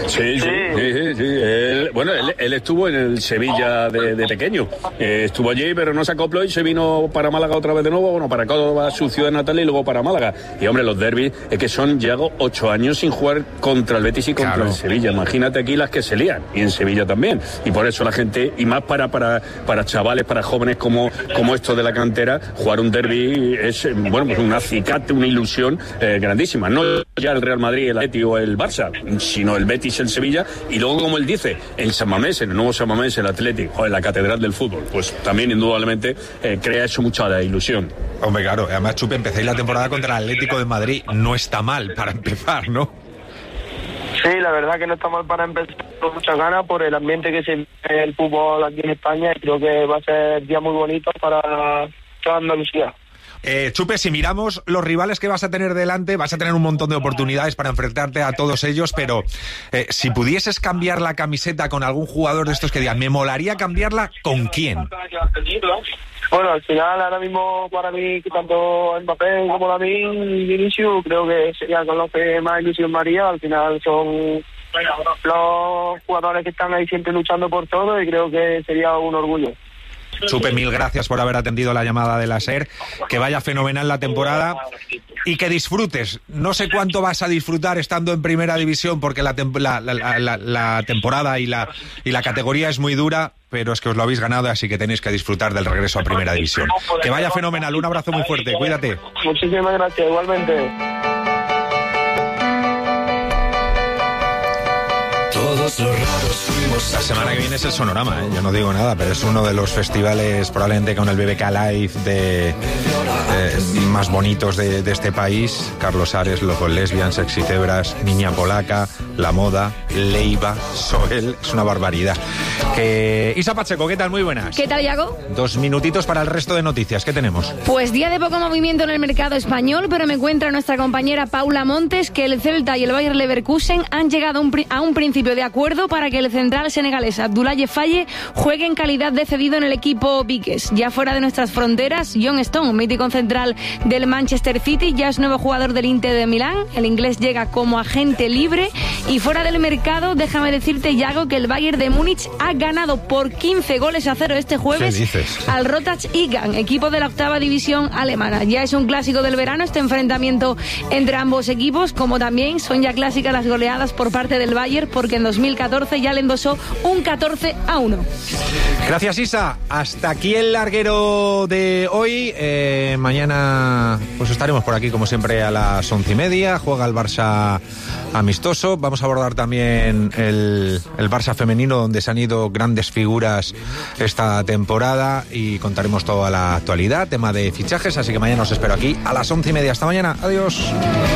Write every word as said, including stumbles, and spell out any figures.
Sí, sí, sí, sí, sí. Él, bueno, él, él estuvo en el Sevilla de, de pequeño. Eh, estuvo allí, pero no se acopló y se vino para Málaga otra vez de nuevo. Bueno, para Córdoba, su ciudad natal, y luego para Málaga. Y hombre, los derbis es que son, llego ocho años sin jugar contra el Betis y contra claro. el Sevilla. Imagínate aquí las que se lían. Y en Sevilla también. Y por eso la gente, y más para para, para chavales, para jóvenes como, como estos de la cantera, jugar un derbi es, bueno, pues un acicate, una ilusión eh, grandísima. No ya el Real Madrid, el Atleti o el Barça, sino el Betis, el Sevilla, y luego, como él dice, el San Mamés, en el nuevo San Mamés, el Atlético, o en la catedral del fútbol, pues también indudablemente eh, crea eso mucha ilusión. Hombre, claro, además, Chupe, empecéis la temporada contra el Atlético de Madrid, no está mal para empezar, ¿no? Sí, la verdad que no está mal para empezar, con muchas ganas por el ambiente que se vive en el fútbol aquí en España, y creo que va a ser un día muy bonito para toda Andalucía. Eh, Chupe, si miramos los rivales que vas a tener delante, vas a tener un montón de oportunidades para enfrentarte a todos ellos, pero eh, si pudieses cambiar la camiseta con algún jugador de estos que digan, me molaría cambiarla, ¿con quién? Bueno, al final, ahora mismo, para mí, tanto Mbappé como Lamine y Vinicius, creo que serían con los que más ilusión me haría. Al final son los jugadores que están ahí siempre luchando por todo, y creo que sería un orgullo. Chupe, mil gracias por haber atendido la llamada de la SER, que vaya fenomenal la temporada y que disfrutes. No sé cuánto vas a disfrutar estando en Primera División, porque la, tem- la, la, la, la temporada y la, y la categoría es muy dura, pero es que os lo habéis ganado, así que tenéis que disfrutar del regreso a Primera División. Que vaya fenomenal, un abrazo muy fuerte, cuídate. Muchísimas gracias, igualmente. Todos los raros fuimos. La semana que viene es el Sonorama, ¿eh? Yo no digo nada, pero es uno de los festivales, probablemente con el B B K Live, de, eh, más bonitos de, de este país. Carlos Ares, Locos Lesbians, Sexy Cebras, Niña Polaca, La Moda, Leiva, Soel, es una barbaridad. Que... Isa Pacheco, ¿qué tal? Muy buenas. ¿Qué tal, Iago? Dos minutitos para el resto de noticias, ¿qué tenemos? Pues día de poco movimiento en el mercado español, pero me encuentra nuestra compañera Paula Montes que el Celta y el Bayer Leverkusen han llegado a un, pri- a un principio de acuerdo para que el central senegalés Abdoulaye Faye juegue en calidad de cedido en el equipo Viques. Ya fuera de nuestras fronteras, John Stone, mítico central del Manchester City, ya es nuevo jugador del Inter de Milán. El inglés llega como agente libre. Y fuera del mercado, déjame decirte, Iago, que el Bayern de Múnich ha ganado por quince goles a cero este jueves al Rotterdam Egan, equipo de la octava división alemana. Ya es un clásico del verano este enfrentamiento entre ambos equipos, como también son ya clásicas las goleadas por parte del Bayern, porque en dos mil catorce ya le endosó un catorce a uno. Gracias, Isa. Hasta aquí el larguero de hoy. Eh, mañana pues estaremos por aquí como siempre a las once y media. Juega el Barça amistoso. Vamos a abordar también el, el Barça femenino, donde se han ido grandes figuras esta temporada, y contaremos toda la actualidad, tema de fichajes. Así que mañana os espero aquí a las once y media. Hasta mañana. Adiós.